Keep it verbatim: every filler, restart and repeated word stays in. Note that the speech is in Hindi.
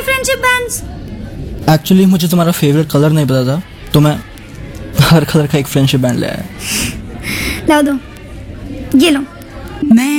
ये फ्रेंडशिप बैंड्स? एक्चुअली मुझे तुम्हारा फेवरेट कलर नहीं पता था, तो मैं हर कलर का एक फ्रेंडशिप बैंड ले आया। लाओ दो, ये लो। मैं